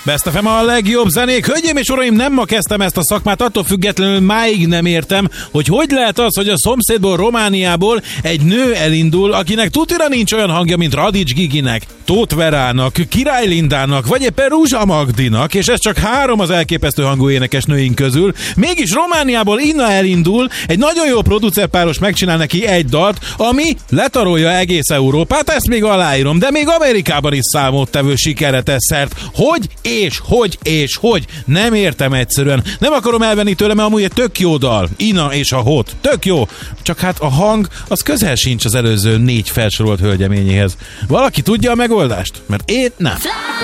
Best FM a legjobb zenék. Hölgyeim és uraim, nem ma kezdtem ezt a szakmát, attól függetlenül máig nem értem, hogy lehet az, hogy a szomszédból, Romániából egy nő elindul, akinek tutira nincs olyan hangja, mint Radics Giginek, Tóth Verának, Király Lindának, vagy éppen Ruzsa Magdinak, és ez csak 3 az elképesztő hangú énekesnőink közül. Mégis Romániából Inna elindul, egy nagyon jó producerpáros megcsinál neki egy dalt, ami letarolja egész Európát, ezt még aláírom, de még Amerikában is számottevő sikerre tesz szert. Hogy? Nem értem egyszerűen. Nem akarom elvenni tőle, mert amúgy egy tök jó dal. Inna és a Hot. Tök jó. Csak hát a hang, az közel sincs az előző 4 felsorolt hölgyeményéhez. Valaki tudja a megoldást? Mert én nem.